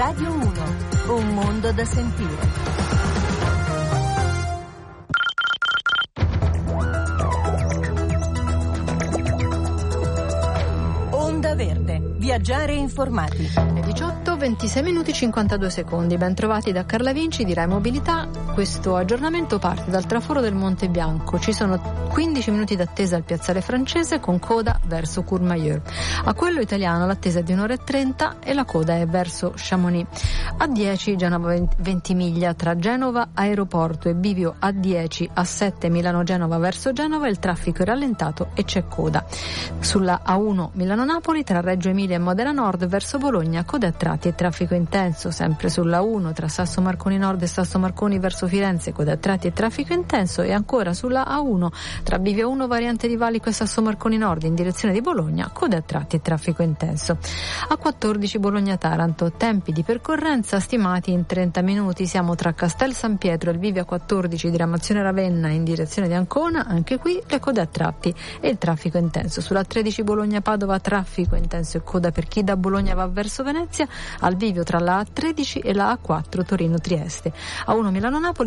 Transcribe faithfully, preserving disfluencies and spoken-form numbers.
Radio uno, un mondo da sentire. Onda Verde, viaggiare informati. Le diciotto, ventisei minuti cinquantadue secondi. Ben trovati da Carla Vinci di Rai Mobilità. Questo aggiornamento parte dal traforo del Monte Bianco. Ci sono quindici minuti d'attesa al piazzale francese con coda verso Courmayeur. A quello italiano l'attesa è di un'ora e trenta e la coda è verso Chamonix. A dieci Genova Ventimiglia tra Genova Aeroporto e Bivio A dieci, A sette Milano Genova verso Genova il traffico è rallentato e c'è coda. Sulla A uno Milano Napoli tra Reggio Emilia e Modena Nord verso Bologna coda a tratti e traffico intenso. Sempre sulla uno tra Sasso Marconi Nord e Sasso Marconi verso Firenze coda a tratti e traffico intenso, e ancora sulla A uno tra Bivio uno variante di Valico e Sasso Marconi Nord in direzione di Bologna coda a tratti e traffico intenso. A quattordici Bologna-Taranto, tempi di percorrenza stimati in trenta minuti. Siamo tra Castel San Pietro e il Bivio A quattordici diramazione Ravenna in direzione di Ancona, anche qui le code a tratti e il traffico intenso. Sulla tredici Bologna-Padova traffico intenso e coda per chi da Bologna va verso Venezia, al bivio tra la A tredici e la A quattro Torino-Trieste. A uno Milano-Napoli